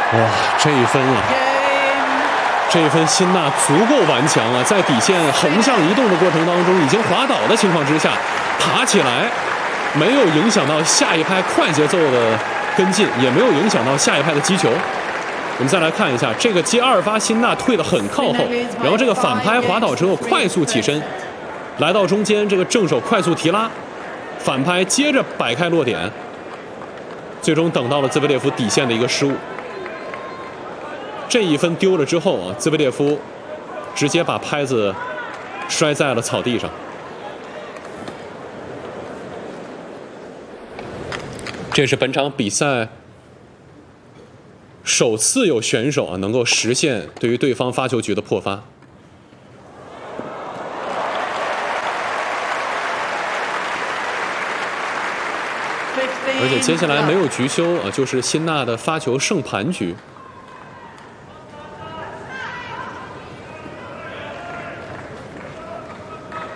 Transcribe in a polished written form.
哇，这一分啊！这一分，辛纳足够顽强啊，在底线横向移动的过程当中，已经滑倒的情况之下，爬起来，没有影响到下一拍快节奏的跟进，也没有影响到下一拍的击球。我们再来看一下，这个接二发，辛纳退得很靠后，然后这个反拍滑倒之后快速起身，来到中间，这个正手快速提拉，反拍接着摆开落点，最终等到了兹维列夫底线的一个失误。这一分丢了之后啊，兹维列夫直接把拍子摔在了草地上。这是本场比赛首次有选手啊能够实现对于对方发球局的破发。而且接下来没有局休啊，就是辛纳的发球胜盘局。